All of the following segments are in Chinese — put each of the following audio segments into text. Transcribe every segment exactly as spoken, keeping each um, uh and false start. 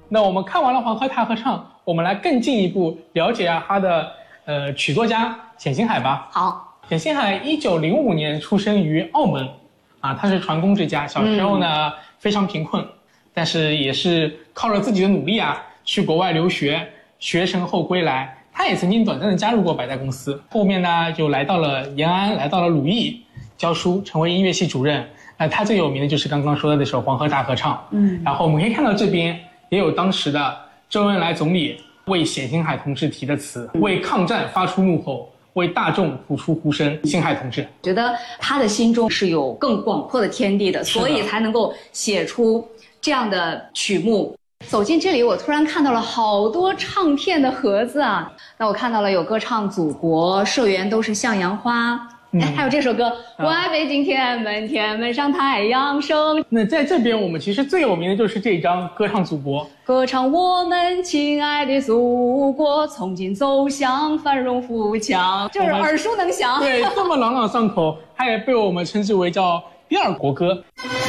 那我们看完了黄河大合唱，我们来更进一步了解啊他的呃曲作家冼星海吧。 好， 冼星海一九零五年出生于澳门，啊，他是船工之家，小时候呢、嗯、非常贫困，但是也是靠着自己的努力啊，去国外留学，学成后归来。他也曾经短暂的加入过百代公司，后面呢就来到了延安，来到了鲁艺教书，成为音乐系主任。那他最有名的就是刚刚说的那首《黄河大合唱》。嗯，然后我们可以看到这边也有当时的周恩来总理为冼星海同志题的词，为抗战发出怒吼，为大众谱出呼声。星海同志觉得他的心中是有更广阔的天地的，所以才能够写出这样的曲目。走进这里，我突然看到了好多唱片的盒子啊！那我看到了有歌唱祖国，社员都是向阳花，嗯、哎，还有这首歌《我爱北京天安门，天安门上太阳升》。 那在这边，我们其实最有名的就是这张《歌唱祖国》， 歌唱我们亲爱的祖国，从今走向繁荣富强，就是耳熟能详。 对，这么朗朗上口，它也被我们称之为叫第二国歌。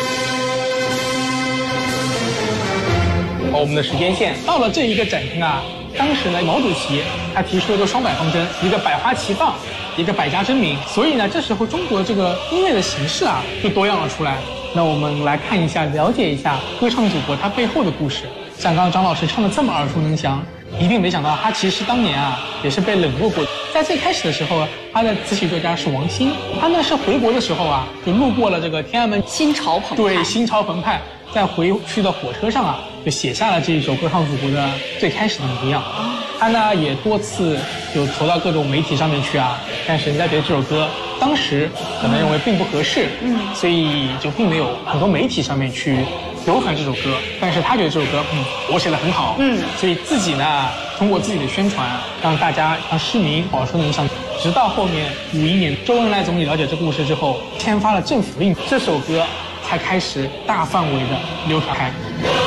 我们的时间线到了这一个展厅啊，当时呢，毛主席他提出了一个双百方针，一个百花齐放，一个百家争鸣。所以呢，这时候中国这个音乐的形式啊，就多样了出来。那我们来看一下，了解一下歌唱祖国它背后的故事。像刚刚张老师唱的这么耳熟能详，一定没想到他其实当年啊也是被冷落过。在最开始的时候，他的词曲作家是王兴，他呢是回国的时候啊，就路过了这个天安门新潮澎湃， 对，新潮澎湃。在回去的火车上啊，就写下了这一首《歌唱祖国》的最开始的模样。他呢也多次就投到各种媒体上面去啊，但是人家觉得这首歌当时可能认为并不合适，嗯，所以就并没有很多媒体上面去流传这首歌。但是他觉得这首歌，嗯，我写得很好，嗯，所以自己呢通过自己的宣传，让大家让市民耳熟能详。直到后面五一年，周恩来总理了解这故事之后，签发了政府令，这首歌才开始大范围的流传开。